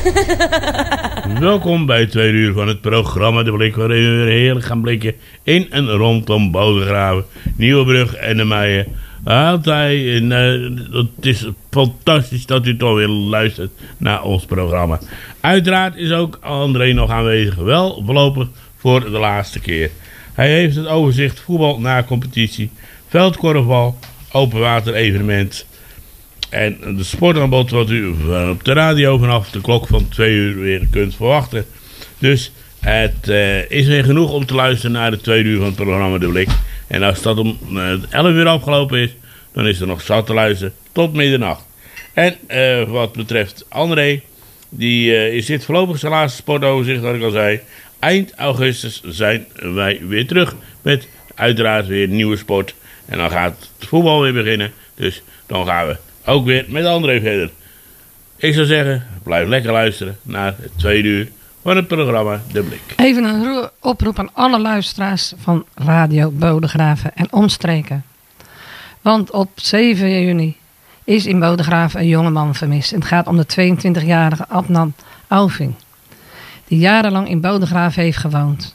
Welkom bij het tweede uur van het programma De Blik, waarin we weer heerlijk gaan blikken in en rondom Bodegraven, Nieuwebrug en de Meijen. Altijd, het is fantastisch dat u toch weer luistert naar ons programma. Uiteraard is ook André nog aanwezig, wel voorlopig voor de laatste keer. Hij heeft het overzicht voetbal na competitie, veldkorfbal, open water evenement en de sportaanbod wat u op de radio vanaf de klok van 2 uur weer kunt verwachten. Dus het is weer genoeg om te luisteren naar de tweede uur van het programma De Blik. En als dat om 11 uur afgelopen is, dan is er nog zat te luisteren tot middernacht. En wat betreft André, die is dit voorlopig zijn laatste sportoverzicht, wat ik al zei. Eind augustus zijn wij weer terug met uiteraard weer nieuwe sport. En dan gaat het voetbal weer beginnen. Dus dan gaan we ook weer met André verder. Ik zou zeggen, blijf lekker luisteren naar het tweede uur van het programma De Blik. Even een oproep aan alle luisteraars van Radio Bodegraven en omstreken. Want op 7 juni is in Bodegraven een jongeman vermist. Het gaat om de 22-jarige Adnan Auving, die jarenlang in Bodegraven heeft gewoond.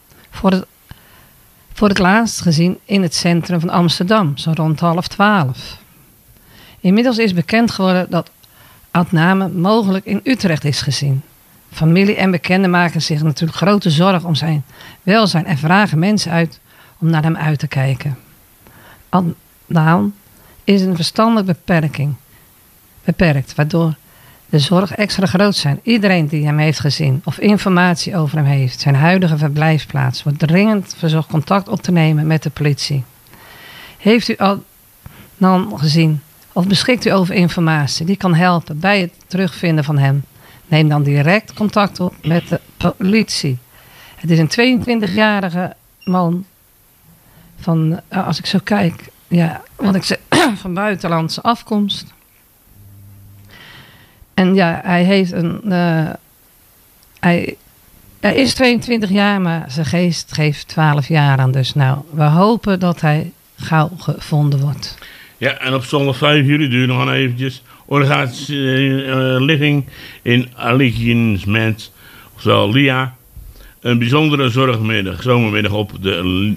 Voor het laatst gezien in het centrum van Amsterdam, zo rond 11:30. Inmiddels is bekend geworden dat Adnan mogelijk in Utrecht is gezien. Familie en bekenden maken zich natuurlijk grote zorgen om zijn welzijn en vragen mensen uit om naar hem uit te kijken. Adnan is een verstandelijke beperkt, waardoor de zorg extra groot zijn. Iedereen die hem heeft gezien of informatie over hem heeft, zijn huidige verblijfplaats, wordt dringend verzocht contact op te nemen met de politie. Heeft u Adnan gezien of beschikt u over informatie die kan helpen bij het terugvinden van hem? Neem dan direct contact op met de politie. Het is een 22-jarige man van, als ik zo kijk, ja, wat ik zeg, van buitenlandse afkomst. En ja, hij heeft hij is 22 jaar, maar zijn geest geeft 12 jaar aan. Dus nou, we hopen dat hij gauw gevonden wordt. Ja, en op zondag 5 juli duurt nog eventjes organisatie Living in Allegiance, oftewel LIA. Een bijzondere zorgmiddag, zomermiddag op de